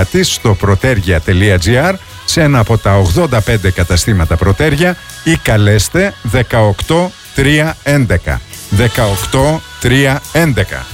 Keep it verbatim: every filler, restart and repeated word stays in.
προϊόντά της στο protergia τελεία gr, σε ένα από τα ογδόντα πέντε καταστήματα Protergia, ή καλέστε δεκαοκτώ τριακόσια έντεκα. δεκαοκτώ τριακόσια έντεκα.